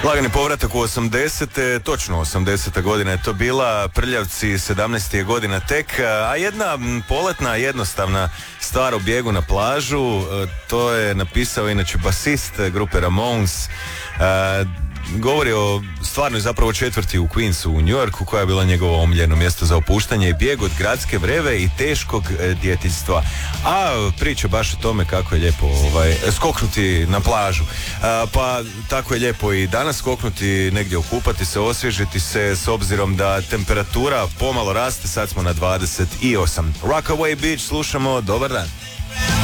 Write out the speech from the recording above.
Lagani povratak u 80. Točno 80. godina je to bila, Prljavci 17. je godina tek, a jedna poletna, jednostavna stvar o bijegu na plažu, to je napisao inače basist grupe Ramones, govori o stvarnoj zapravo četvrti u Queensu u New Yorku koja je bila njegovo omiljeno mjesto za opuštanje i bijeg od gradske vreve i teškog djetinjstva. A priča baš o tome kako je lijepo skoknuti na plažu. Pa tako je lijepo i danas skoknuti negdje, okupati se, osvježiti se s obzirom da temperatura pomalo raste, sad smo na 28. Rockaway Beach slušamo, dobar dan.